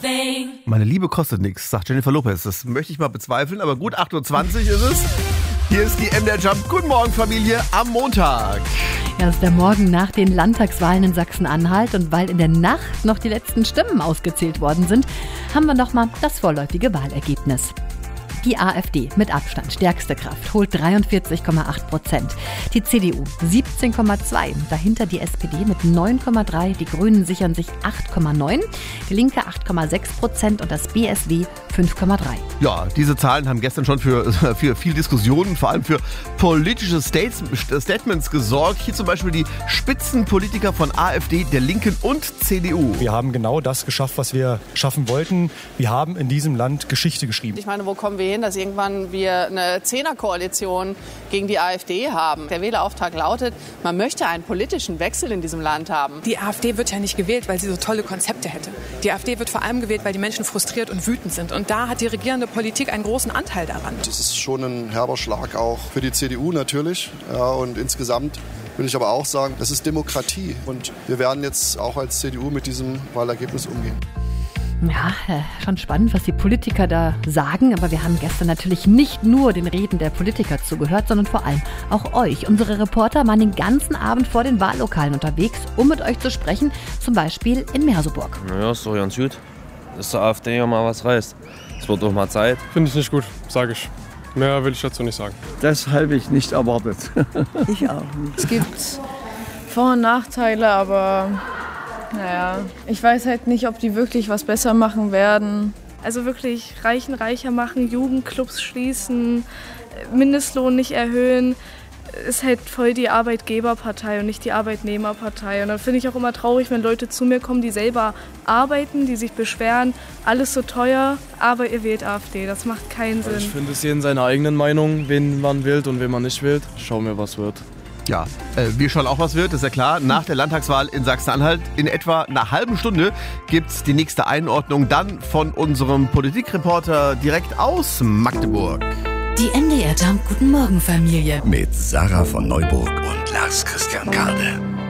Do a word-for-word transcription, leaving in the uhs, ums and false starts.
Meine Liebe kostet nichts, sagt Jennifer Lopez. Das möchte ich mal bezweifeln, aber gut, acht Uhr zwanzig ist es. Hier ist die M D R Jump. Guten Morgen, Familie, am Montag. Ja, es ist der Morgen nach den Landtagswahlen in Sachsen-Anhalt und weil in der Nacht noch die letzten Stimmen ausgezählt worden sind, haben wir nochmal das vorläufige Wahlergebnis. Die AfD mit Abstand stärkste Kraft holt dreiundvierzig Komma acht Prozent. Die C D U siebzehn Komma zwei. Dahinter die S P D mit neun Komma drei. Die Grünen sichern sich acht Komma neun. Die Linke acht Komma sechs Prozent und das B S W fünf Komma drei. Ja, diese Zahlen haben gestern schon für, für viel Diskussionen, vor allem für politische States, Statements gesorgt. Hier zum Beispiel die Spitzenpolitiker von AfD, der Linken und C D U. Wir haben genau das geschafft, was wir schaffen wollten. Wir haben in diesem Land Geschichte geschrieben. Ich meine, wo kommen wir hin, dass irgendwann wir eine Zehnerkoalition gegen die AfD haben? Der Wählerauftrag lautet, man möchte einen politischen Wechsel in diesem Land haben. Die AfD wird ja nicht gewählt, weil sie so tolle Konzepte hätte. Die AfD wird vor allem gewählt, weil die Menschen frustriert und wütend sind. Und da hat die regierende Politik einen großen Anteil daran. Das ist schon ein herber Schlag auch für die C D U natürlich. Ja, und insgesamt will ich aber auch sagen, das ist Demokratie. Und wir werden jetzt auch als C D U mit diesem Wahlergebnis umgehen. Ja, schon spannend, was die Politiker da sagen. Aber wir haben gestern natürlich nicht nur den Reden der Politiker zugehört, sondern vor allem auch euch. Unsere Reporter waren den ganzen Abend vor den Wahllokalen unterwegs, um mit euch zu sprechen. Zum Beispiel in Merseburg. Naja, ist doch ganz gut, dass der AfD ja mal was reißt. Es wird doch mal Zeit. Finde ich nicht gut, sage ich. Mehr will ich dazu nicht sagen. Das habe ich nicht erwartet. Ich auch nicht. Es gibt Vor- und Nachteile, aber naja, ich weiß halt nicht, ob die wirklich was besser machen werden. Also wirklich Reichen reicher machen, Jugendclubs schließen, Mindestlohn nicht erhöhen. Ist halt voll die Arbeitgeberpartei und nicht die Arbeitnehmerpartei. Und dann finde ich auch immer traurig, wenn Leute zu mir kommen, die selber arbeiten, die sich beschweren, alles so teuer, aber ihr wählt AfD. Das macht keinen Sinn. Ich finde es jeden seine eigenen Meinung, wen man wählt und wen man nicht wählt. Schauen wir, was wird. Ja, äh, wir schauen auch, was wird, ist ja klar. Nach der Landtagswahl in Sachsen-Anhalt in etwa einer halben Stunde gibt es die nächste Einordnung dann von unserem Politikreporter direkt aus Magdeburg. Die M D R Jump Guten Morgen Familie mit Sarah von Neuburg und Lars Christian Kade.